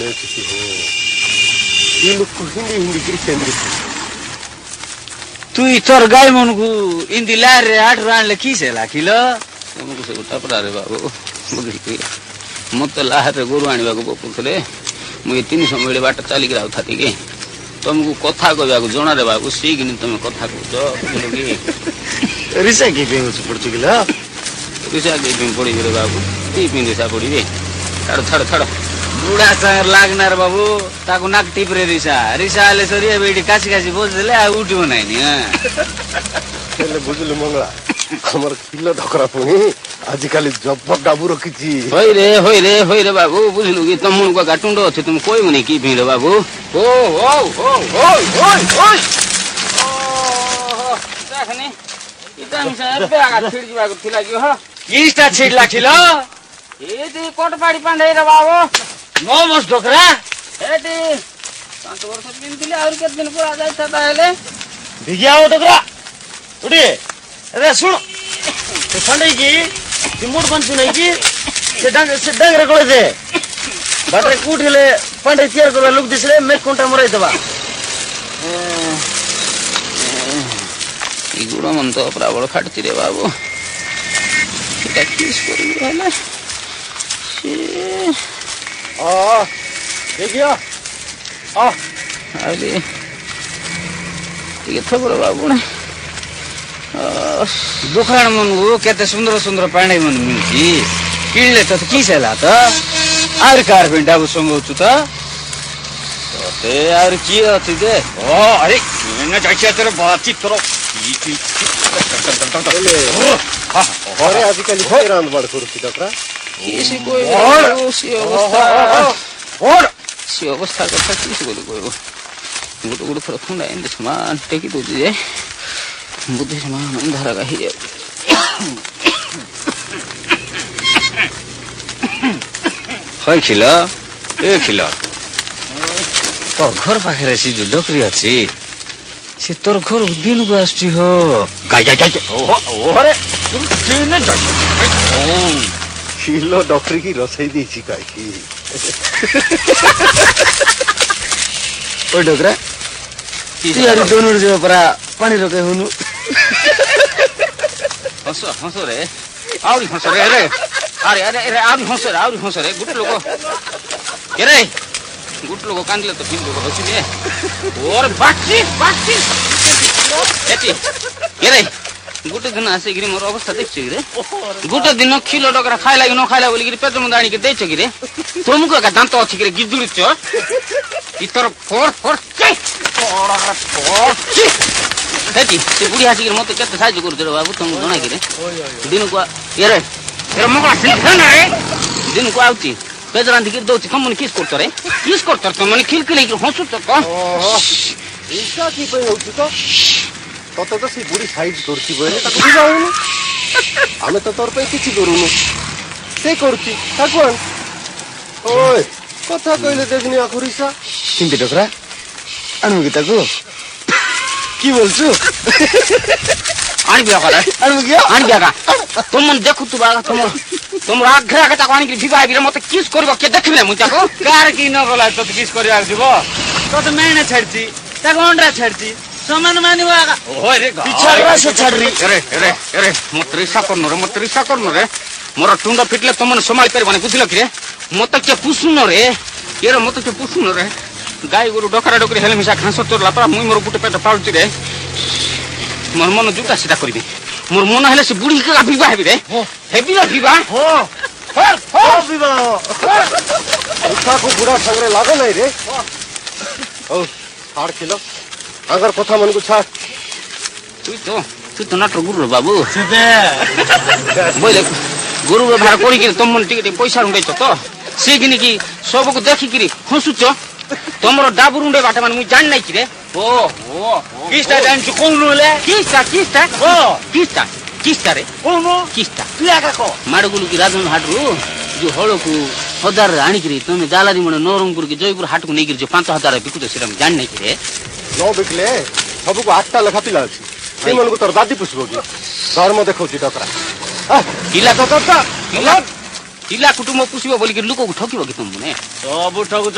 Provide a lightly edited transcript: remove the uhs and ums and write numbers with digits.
बोले किसी हो ये लोग को हिंदी हिंदी की सेंद्री तू तोर गाय मन को हिंदी लार रे 8 रान ले किसे ला किलो तुमको से उठा पड़ा रे बाबू बगड़ी के मत लाहर रे गोरु आनिबा को बोलथले मु 300 मिले बाट चाली गिराउ थाती के तुमको कथा कहबा को जणा रे बाबू सीगिनी तुम कथा कहजो बोलगी रिसा के पे हो पड़ चुकिला रिसा के पे पड़ी रे बाबू ती पिंदिसा पड़ी रे छाड़ छाड़ छाड़ बुढ़ा संग लागना रे बाबू ताको नाक टिप रे रिसा रिसा आले सरिया बेडी काची काची बोझ देले आ उठिबो नाइ नि हेले बुझलु मंगला हमर किलो ढकरा पुनी आजिकाली जब्बर डाबू रखिची होय रे बाबू बुझलु कि तमुन को गाटुंडो अछि तुम कोइ मने की भिड़ बाबू ओ ओ ओ ओय ओय ओय ओ देखनी इतम से पे आगा छिड़ जीवा को थिला कि हो किस्टा छिड़ला खिलो ए दी कोट पाड़ी पांडे रे बाबू नो मस ढोकरा एटी 5 वर्ष दिन दिले और के दिन पूरा जाय था ताले भिगिया हो ढोकरा उठी अरे सुन तो संडे की तिमुड बंचु नहीं की से डंग रे कोले दे बाटे कुठले पांडे चेयर करवा लुक दिसले मैं कोंटा मराई दबा ई गुडो मन तो प्रबल फाटती रे बाबू किटा किस करी रहला देखियो अरे ठीक थोड़ा बाबू ने दुकान मन को केते सुंदर सुंदर पाणी मन मिलची किनले त की सेला त आर कार भेंडा संगौ छु त ते आर की अछि दे ओ अरे न जाइछ तेरे बातचीत करो अरे आजकल कोई रांद बड़ करू ढोकरा किसी कोई सी अवस्था और सी अवस्था कथा किसी बोले कोई गुड गुड थोड़ा फुंडा इन समान टेकी दो जे बुद्धि समान अंधारा का ही है खिला ए खिला तो घर पाखे सी जो डोकरी अछि से तोर घर दिन को आछी हो गाय गाय गाय ओ अरे तुम चीने जा किलो डॉक्टर की रसोई दी छी काय की ओ डोकरा ती यार दोनों जो परा पानी रोके हुनु हंसो रे आउरी हंसो रे अरे अरे अरे अरे आउरी हंसो रे गुटे लोग के रे गुटे लोग कांदले तो फिर लोग बची दे और बाची एती के रे गुटे दिन आसे गिरी मोर अवस्था देख छी रे गुटे दिन किलो डकरा खाइ लागि न खाइला बोली गिरी पेट में दाणी के दे छी रे तुमको का दांत अछि रे गिजुली छ इतर फोर छी हेती से बुढ़ी हासी के मते केते साहाय्य कर दे बाबू तुम जणा गिरे दिन को ये मगला सिल ना रे दिन को आउती पेजरान दिके दोची तुम किस करत तुम खिलखिले की हंसु त इसा की पे होछु तो सी बुढ़ी साइड करती बोले ताको बुझाउनु आमे तो तोर पे किछि करूनु से करती ताकोन ओय कथा कइले देखनी आखुरीसा चिंती डकरा अनु गीता को की बोलछु आनी बिया करे अनु गया आनी बिया का तुम मन देखु तू बागा तुम आग्रह के ताको आनी की विवाह बिरे मते किस करबो के देखबे मुई ताको कार की न गला तो किस करिया दिबो तो मैंने छाड़ती ताको अंडा छाड़ती समान मानी वागा ओए रे पिछाड़ा से छाड़ री अरे मत रिसा करनो रे मोर टुंडा फिटले तुमन संभाल परबने बुझलो कि रे मत के पुसुनो रे ये मत के पुसुनो रे गाय गोरु डकरा डकरी हेले मिसा घास तोरला परा मुई मोर गुटे पेट पाउची रे मोर मन जुटा सीधा करबी मोर मन हेले से बुढ़ी के विवाह हेबी रे हेबी ना विवाह हो विवाह उठा को बुढ़ा संगरे लागो नहीं रे ओ छाड़ किलो अगर कथा मन को छाड़ तू तो नाटक गुरु बाबू बोले गुरु व्यवहार करी के तुम मन टिके पैसा रुंडे तो से किनी की सब को देखि किरी हंसुच तमरो डाबू रुंडे बाटे मन मु जान नै कि रे ओ किस्ता जान छु कोन ले किस्ता रे कोनो किस्ता तू आका को माडगुलु की राजन हाटरू जो हळो को हजार आनी किरी तुम जालारी मन नरमपुर की जयपुर हाट को नै किरी जो 5000 बिकु तो सिरम जान नै कि रे नो बिकले सब को 8टा लखा पिला अछि से मन को तोर दादी पुछबो की धर्म देखौ छी डकरा किला तो किला कुटुंब पुछिबो बोली के लोक को ठकिबो कि तुम ने सब ठक